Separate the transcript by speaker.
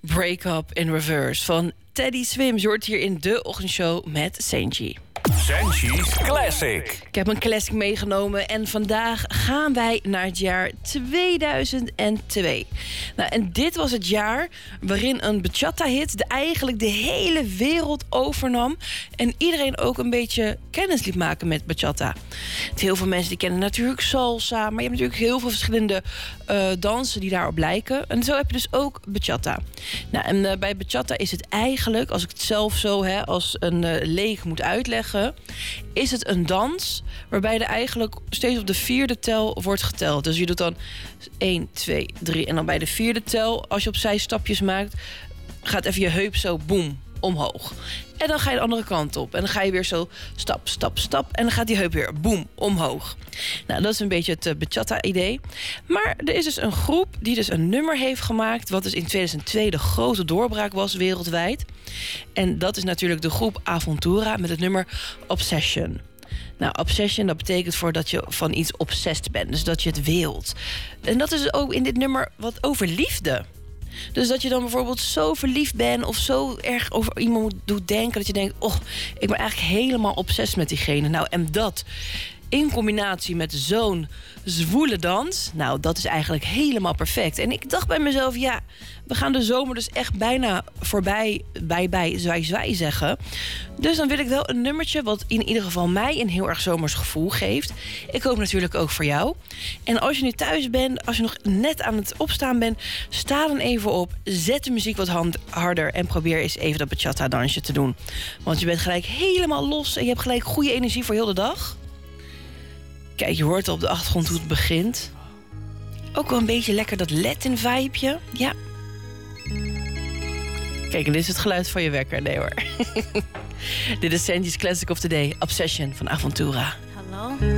Speaker 1: Break Up in Reverse van Teddy Swims. Je hoort hier in de ochtendshow met Senji.
Speaker 2: Senji's Classic.
Speaker 1: Ik heb een classic meegenomen en vandaag gaan wij naar het jaar 2002. Nou, en dit was het jaar waarin een bachata-hit eigenlijk de hele wereld overnam en iedereen ook een beetje kennis liet maken met bachata. Heel veel mensen die kennen natuurlijk salsa, maar je hebt natuurlijk heel veel verschillende dansen die daarop lijken. En zo heb je dus ook bachata. Nou, en bij bachata is het eigenlijk, als ik het zelf zo als een leek moet uitleggen, is het een dans waarbij er eigenlijk steeds op de 4e tel wordt geteld. Dus je doet dan 1, 2, 3 en dan bij de 4e tel, als je opzij stapjes maakt, gaat even je heup zo boem omhoog. En dan ga je de andere kant op. En dan ga je weer zo stap, stap, stap. En dan gaat die heup weer boem omhoog. Nou, dat is een beetje het bachata-idee. Maar er is dus een groep die dus een nummer heeft gemaakt, wat dus in 2002 de grote doorbraak was wereldwijd. En dat is natuurlijk de groep Aventura met het nummer Obsession. Nou, obsession, dat betekent voor dat je van iets obsessed bent. Dus dat je het wilt. En dat is ook in dit nummer wat over liefde. Dus dat je dan bijvoorbeeld zo verliefd bent of zo erg over iemand doet denken dat je denkt, oh, ik ben eigenlijk helemaal obsessief met diegene. Nou, en dat in combinatie met zo'n zwoele dans, nou, dat is eigenlijk helemaal perfect. En ik dacht bij mezelf, ja, we gaan de zomer dus echt bijna voorbij, zoals wij zeggen. Dus dan wil ik wel een nummertje wat in ieder geval mij een heel erg zomers gevoel geeft. Ik hoop natuurlijk ook voor jou. En als je nu thuis bent, als je nog net aan het opstaan bent, sta dan even op, zet de muziek wat harder en probeer eens even dat bachata dansje te doen. Want je bent gelijk helemaal los en je hebt gelijk goede energie voor heel de dag. Kijk, je hoort op de achtergrond hoe het begint. Ook wel een beetje lekker dat Latin-vibeje. Ja. Kijk, en dit is het geluid van je wekker. Nee hoor. Dit is Senji's Classic of the Day. Obsession van Aventura.
Speaker 3: Hello?